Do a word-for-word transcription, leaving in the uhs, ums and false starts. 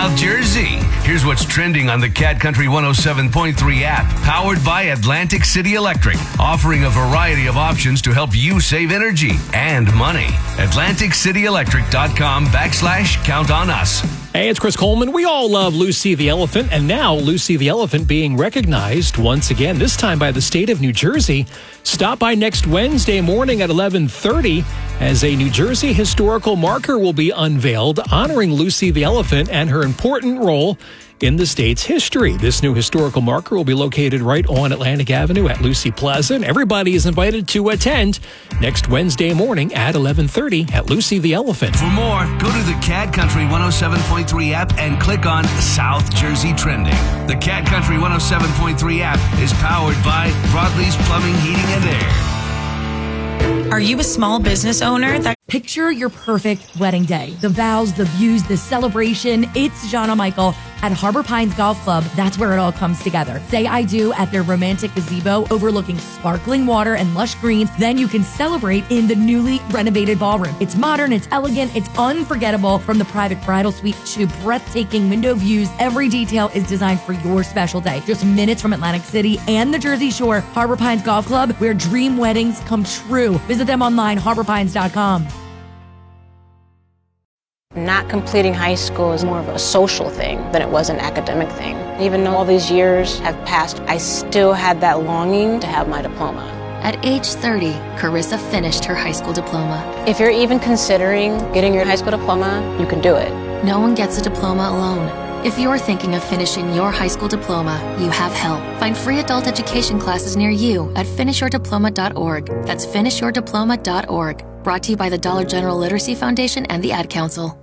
South Jersey. Here's what's trending on the Cat Country one oh seven point three app, powered by Atlantic City Electric, offering a variety of options to help you save energy and money. Atlantic City Electric dot com backslash count on us. Hey, it's Chris Coleman. We all love Lucy the Elephant, and now Lucy the Elephant being recognized once again, this time by the state of New Jersey. Stop by next Wednesday morning at eleven thirty as a New Jersey historical marker will be unveiled honoring Lucy the Elephant and her important role in the state's history. This new historical marker will be located right on Atlantic Avenue at Lucy Plaza, and everybody is invited to attend next Wednesday morning at eleven thirty at Lucy the Elephant. For more, go to the Cat Country one oh seven point three app and click on South Jersey Trending. The Cat Country one oh seven point three app is powered by Broadlee's Plumbing, Heating, and Air. Are you a small business owner that Picture your perfect wedding day. The vows, the views, the celebration. It's Jana Michael at Harbor Pines Golf Club. That's where it all comes together. Say I do at their romantic gazebo overlooking sparkling water and lush greens. Then you can celebrate in the newly renovated ballroom. It's modern, it's elegant, it's unforgettable. From the private bridal suite to breathtaking window views, every detail is designed for your special day. Just minutes from Atlantic City and the Jersey Shore, Harbor Pines Golf Club, where dream weddings come true. Visit them online, harbor pines dot com. Not completing high school is more of a social thing than it was an academic thing. Even though all these years have passed, I still had that longing to have my diploma. At age thirty, Carissa finished her high school diploma. If you're even considering getting your high school diploma, you can do it. No one gets a diploma alone. If you're thinking of finishing your high school diploma, you have help. Find free adult education classes near you at finish your diploma dot org. That's finish your diploma dot org. Brought to you by the Dollar General Literacy Foundation and the Ad Council.